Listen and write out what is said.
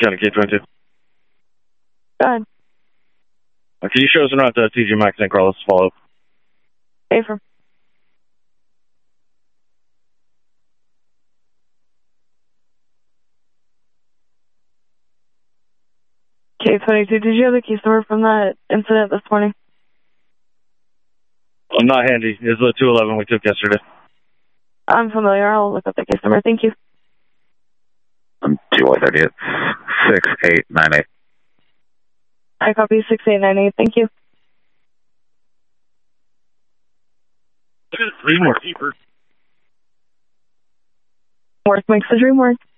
County K-22. Go ahead. Can you show us around TJ Maxx St. Carlos? Follow up. Affirm. K-22, did you have the case number from that incident this morning? I'm not handy. It's the 211 we took yesterday. I'm familiar. I'll look up the case number. Thank you. 238 6898. I copy 6898. Thank you. Look at the dream work. Work makes the dream work.